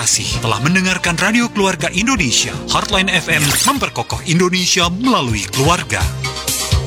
kasih telah mendengarkan Radio Keluarga Indonesia. Heartline FM memperkokoh Indonesia melalui keluarga.